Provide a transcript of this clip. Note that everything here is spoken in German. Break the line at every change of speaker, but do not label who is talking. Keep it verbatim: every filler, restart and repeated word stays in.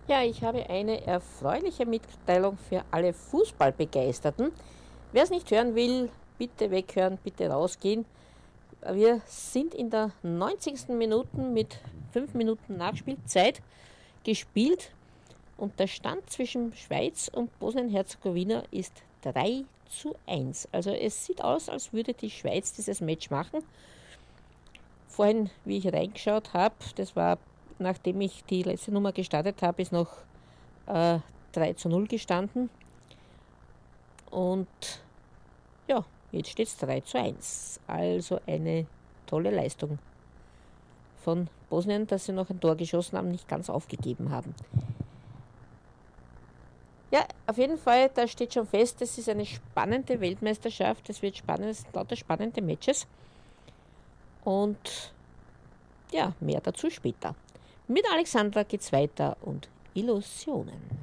Ja, ich habe eine erfreuliche Mitteilung für alle Fußballbegeisterten. Wer es nicht hören will, bitte weghören, bitte rausgehen. Wir sind in der neunzigsten Minute mit fünf Minuten Nachspielzeit gespielt und der Stand zwischen Schweiz und Bosnien-Herzegowina ist drei zu eins. Also es sieht aus, als würde die Schweiz dieses Match machen. Vorhin, wie ich reingeschaut habe, das war, nachdem ich die letzte Nummer gestartet habe, ist noch äh, drei zu null gestanden. Und ja, jetzt steht es drei zu eins. Also eine tolle Leistung von Bosnien, dass sie noch ein Tor geschossen haben, nicht ganz aufgegeben haben. Ja, auf jeden Fall, da steht schon fest, es ist eine spannende Weltmeisterschaft. Es wird spannend, es sind lauter spannende Matches. Und ja, mehr dazu später. Mit Alexandra geht's weiter und Illusionen.